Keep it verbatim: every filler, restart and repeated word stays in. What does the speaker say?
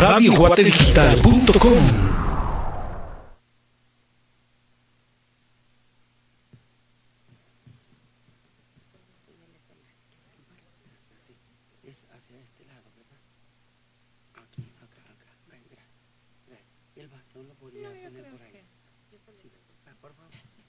radio guate digital punto com. Es hacia este lado, ¿verdad? Aquí, acá, acá. Ven, mira. Mira. El bastón lo podría No, yo poner creo por ahí. que... Sí. Ah, por favor.